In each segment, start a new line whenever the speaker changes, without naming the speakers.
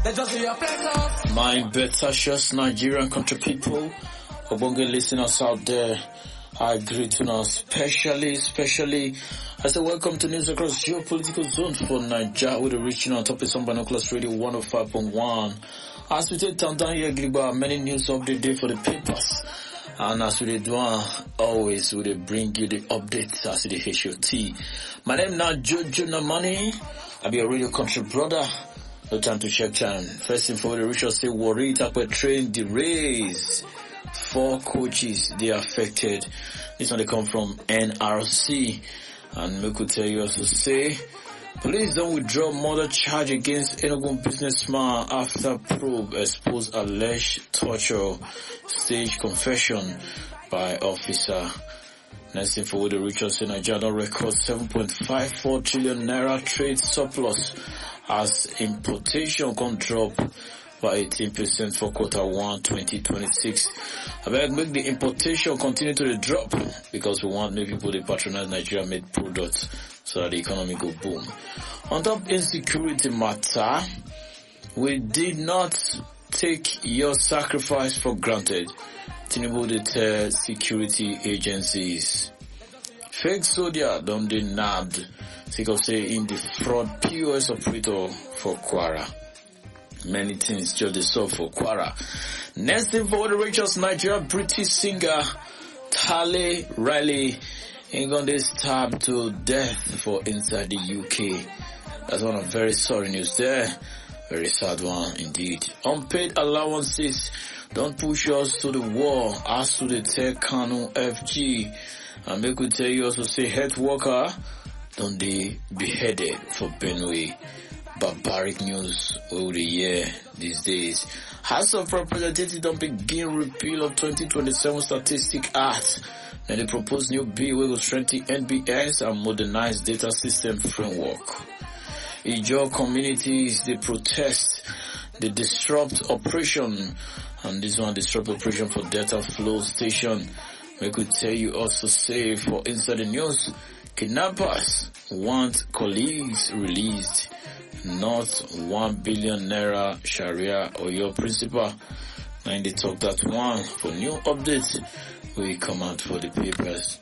My betacious Nigerian country people, Obonge listeners out there, I greet you now, especially, I say welcome to News Across Geopolitical Zone for Nigeria with a reaching on top of some binoculars radio 105.1. As we take time down here, Grigba, many news of the day for the papers. And as we do, always we bring you the updates as the HOT. My name now Jojo Namani. I be a radio country brother. No time to check time. First thing for the Richard say Warri Takpe train the race. 4 coaches they affected. This one they come from NRC. And we could tell you also say police don't withdraw murder charge against Enugu businessman after probe exposed alleged torture, stage confession by officer. Next thing for the Richard say Nigeria record 7.54 trillion naira trade surplus as importation can drop by 18% for Q1 2026. I beg make the importation continue to drop because we want new people to patronize Nigeria made products so that the economy go boom. On top insecurity matter, we did not take your sacrifice for granted. Tinubu deter security agencies. Fake soldier don't be nabbed. Think of say in the fraud POS operator for Kwara. Many things just the solve for Kwara. Next thing for the righteous Nigeria British singer Tale Riley ain't gonna stab to death for inside the UK. That's one of very sorry news there. Very sad one indeed. Unpaid allowances don't push us to the wall as to the Tech Kanu FG. And make we tell you also say health worker don't they beheaded for Benue. Barbaric news over the year these days. House of Representatives don't begin repeal of 2027 Statistic Act. And they propose new bill will strengthen NBS and modernize data system framework. Ijaw communities they protest, they disrupt operation, and this one disrupt operation for data flow station. We could tell you also say for inside the news, kidnappers want colleagues released. Not 1 billion naira Sharia or your principal. And they talk that one for new updates. We come out for the papers.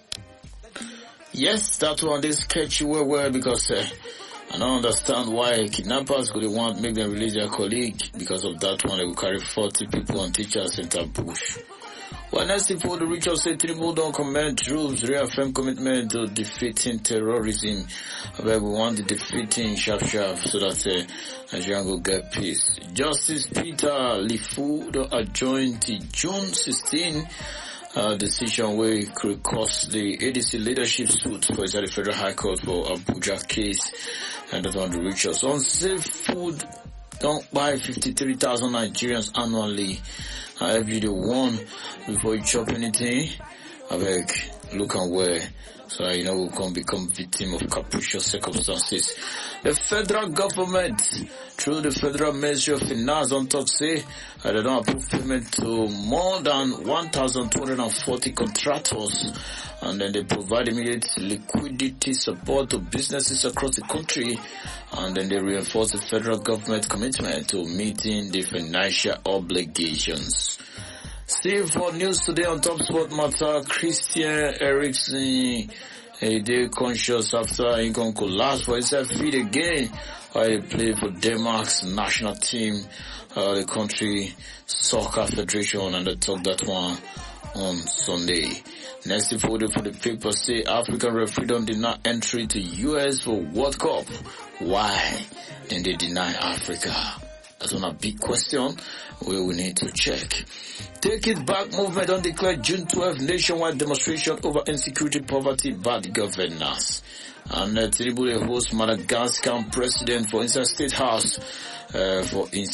Yes, that one they sketchy well because I don't understand why kidnappers could want make them release their colleague. Because of that one they will carry 40 people and teachers into bush. Well, next thing for the Richard say Tinubu don't commend troops reaffirm commitment to defeating terrorism. I beg we want the defeating sharp so that Nigeria will get peace. Justice Peter Lifu don't adjourn to June 16 decision where it could cost the ADC leadership suit for the Federal High Court for Abuja case. And that one the Richards. Unsafe food don't buy 53,000 Nigerians annually. Every day one before you chop anything, I beg, look and wear. So you know we can become victim of capricious circumstances. The federal government, through the Federal Ministry of Finance, don't talk say they don't approve payment to more than 1,240 contractors, and then they provide immediate liquidity support to businesses across the country, and then they reinforce the federal government commitment to meeting the financial obligations. Still for news today on Top Sport matter, Christian Eriksen, a day conscious after he can collapse for his feet again while he played for Denmark's national team, the country soccer federation, and they talk that one on Sunday. Next for the paper say African referendum did not enter to US for World Cup. Why did they deny Africa? That's one a big question where we need to check. Take It Back movement on declared June 12 nationwide demonstration over insecurity, poverty, bad governance. And Tinubu hosts Madagascar president for inside State House for